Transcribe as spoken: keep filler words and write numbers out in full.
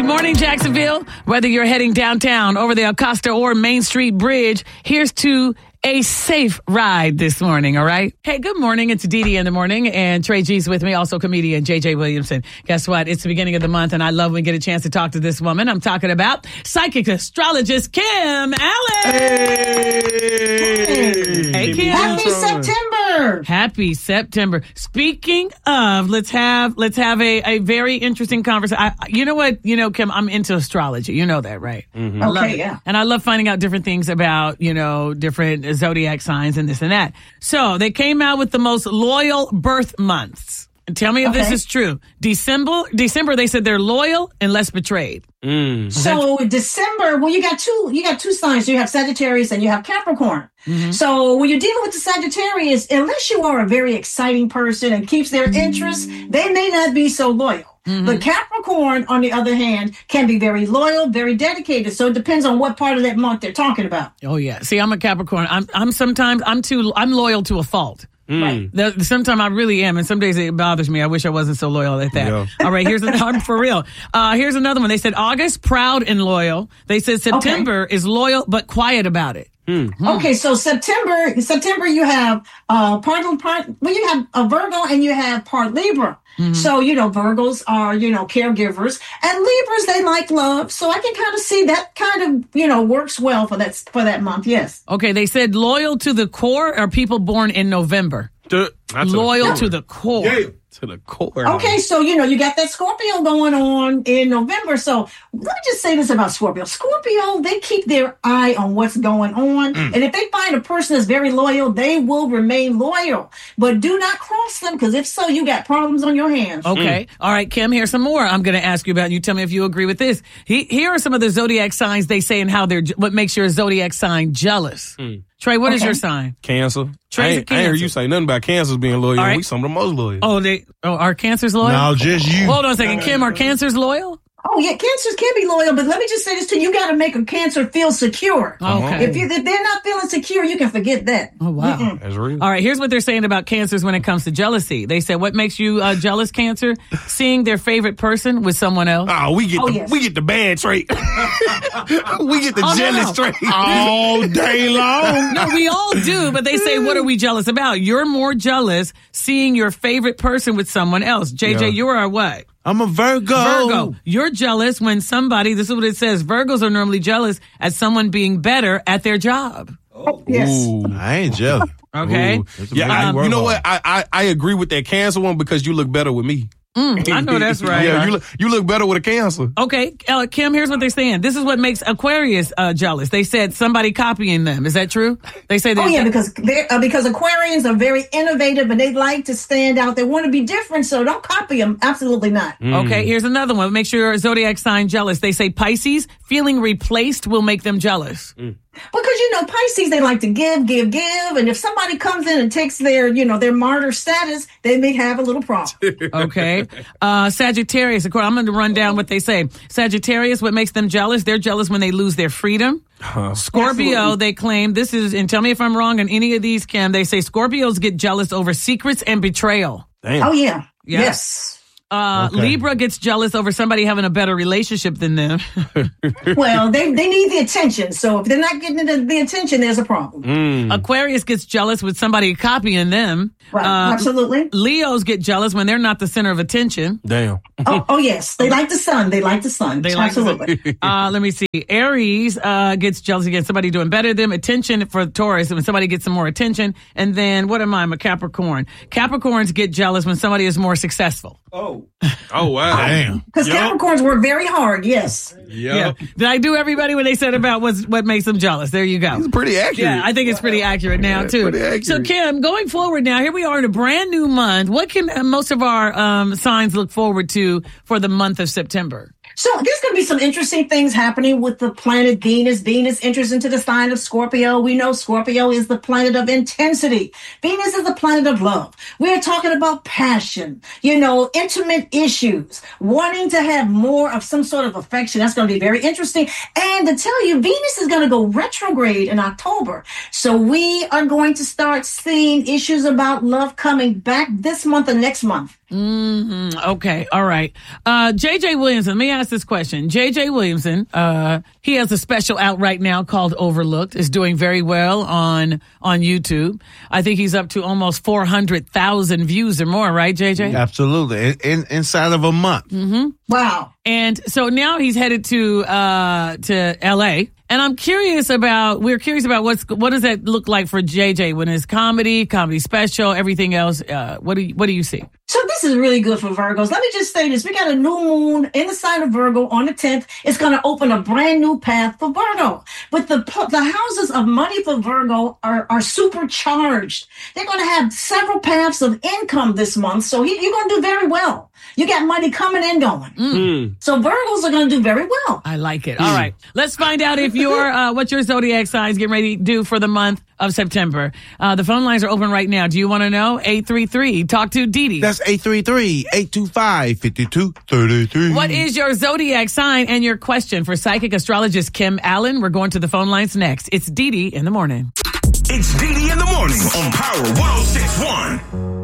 morning, Jacksonville. Whether you're heading downtown, over the Acosta or Main Street Bridge, here's to a safe ride this morning, all right? Hey, good morning. It's Dee Dee in the morning, and Trey G's with me, also comedian J J Williamson. Guess what? It's the beginning of the month, and I love when we get a chance to talk to this woman. I'm talking about psychic astrologist Kim Allen. Hey, hey Kim. Happy September. Happy September. Speaking of, let's have let's have a, a very interesting conversation. I, you know what? You know, Kim, I'm into astrology. You know that, right? Mm-hmm. I love Okay, it. yeah. And I love finding out different things about, you know, different zodiac signs and this and that. So they came out with the most loyal birth months. And tell me if Okay. this is true. December, December, they said they're loyal and less betrayed. Mm. So December, well, you got two, you got two signs. You have Sagittarius and you have Capricorn. Mm-hmm. So when you're dealing with the Sagittarius, unless you are a very exciting person and keeps their interest, they may not be so loyal. Mm-hmm. But Capricorn, on the other hand, can be very loyal, very dedicated. So it depends on what part of that month they're talking about. Oh yeah. See, I'm a Capricorn. I'm I'm sometimes I'm too I'm loyal to a fault. Right. The, sometimes I really am, and some days it bothers me. I wish I wasn't so loyal at that. Yeah. All right, here's another I'm for real. Uh, here's another one. They said August, proud and loyal. They said September is loyal but quiet about it. Okay, so September, September you have uh part part well you have a Virgo and you have part Libra. So you know Virgos are you know caregivers and Libras they like love. So I can kind of see that kind of you know works well for that for that month. Yes. Okay, they said loyal to the core are people born in November. To, not to Loyal the to the core. Yeah, to the core. Okay, so you know you got that Scorpio going on in November. So let me just say this about Scorpio. Scorpio, they keep their eye on what's going on, and if they find a person that's very loyal, they will remain loyal. But do not cross them, because if so, you got problems on your hands. Okay. All right, Kim, here's some more I'm going to ask you about. You tell me if you agree with this. He, here are some of the zodiac signs they say and how they're, what makes your zodiac sign jealous. Trey, what is Okay. your sign? Cancer. Trey's I a ain't, I ain't heard Cancer. you say nothing about cancers being loyal. All right. We some of the most loyal. Oh, they, oh, are cancers loyal? No, just you. Hold on a second. Kim, are cancers loyal? Oh yeah, cancers can be loyal, but let me just say this to you: you got to make a cancer feel secure. Okay. If you if they're not feeling secure, you can forget that. Oh, wow. That's real. All right, here's what they're saying about cancers when it comes to jealousy. They said, what makes you uh, jealous, Cancer? Seeing their favorite person with someone else. Oh, we get Oh, the yes. we get the bad trait. we get the Oh, no, jealous no. trait. All day long. No, we all do, but they say, what are we jealous about? You're more jealous seeing your favorite person with someone else. J J, Yeah. you're a what? I'm a Virgo. Virgo. You're jealous when somebody, this is what it says, Virgos are normally jealous at someone being better at their job. Yes. Ooh. I ain't jealous. Okay? Ooh. It's a Yeah, big I, word you know on what? it. I, I I agree with that cancer one because you look better with me. Mm, I know that's right. Yeah, you look you look better with a cancer. Okay, uh, Kim, here's what they're saying. This is what makes Aquarius uh, jealous. They said somebody copying them. Is that true? They say Oh that. yeah, because they're uh, because Aquarians are very innovative and they like to stand out. They want to be different, so don't copy them. Absolutely not. Okay, here's another one. Make sure your zodiac sign jealous. They say Pisces, feeling replaced will make them jealous. Because you know Pisces, they like to give, give, give, and if somebody comes in and takes their you know their martyr status, they may have a little problem. Okay. Uh, Sagittarius, of course, I'm going to run down what they say. Sagittarius, what makes them jealous? They're jealous when they lose their freedom. Scorpio, Absolutely. they claim, this is, and tell me if I'm wrong on any of these, Kim, they say Scorpios get jealous over secrets and betrayal. Damn. Oh yeah, Yeah. yes. Uh, Okay. Libra gets jealous over somebody having a better relationship than them. Well, they they need the attention. So if they're not getting the, the attention, there's a problem. Aquarius gets jealous with somebody copying them. Right? Uh, Absolutely. Leos get jealous when they're not the center of attention. Damn. Oh, oh yes, they like the sun. They like the sun. They like Absolutely. Uh, let me see. Aries uh, gets jealous again. Somebody doing better than them. Attention for Taurus when somebody gets some more attention. And then what am I? I'm a Capricorn. Capricorns get jealous when somebody is more successful. Oh wow. Damn. Because Yup. Capricorns work very hard. Yes. Yeah. Did I do everybody what they said about what's, what makes them jealous? There you go. It's pretty accurate. Yeah, I think it's pretty accurate now, Yeah, too. pretty accurate. So, Kim, going forward now, here we are in a brand new month. What can uh, most of our um, signs look forward to for the month of September? So there's going to be some interesting things happening with the planet Venus. Venus enters into the sign of Scorpio. We know Scorpio is the planet of intensity. Venus is the planet of love. We're talking about passion, you know, intimate issues, wanting to have more of some sort of affection. That's going to be very interesting. And to tell you, Venus is going to go retrograde in October. So we are going to start seeing issues about love coming back this month and next month. Mm-hmm. Okay. All right. Uh, J J Williams, let me ask this question. J J Williamson, uh, he has a special out right now called Overlooked. Is doing very well on on YouTube. I think he's up to almost four hundred thousand views or more, right, J J? Absolutely. In, in, inside of a month. Mm-hmm. Wow. And so now he's headed to uh, to L A. And I'm curious about, we're curious about what's, what does that look like for J J when it's comedy, comedy special, everything else? Uh, what do you, what do you see? So this is really good for Virgos. Let me just say this. We got a new moon in the sign of Virgo on the tenth. It's going to open a brand new path for Virgo. But the the houses of money for Virgo are, are supercharged. They're going to have several paths of income this month. So he, you're going to do very well. You got money coming and going. Mm. So Virgos are going to do very well. I like it. All right. Let's find out if your uh, what your zodiac signs getting ready to do for the month of September. Uh, the phone lines are open right now. Do you want to know? eight three three Talk to Dee Dee. That's eight three three, eight two five, five two three three. What is your zodiac sign and your question for psychic astrologist Kim Allen? We're going to the phone lines next. It's Dee Dee in the morning. It's Dee Dee in the morning on Power one oh six point one.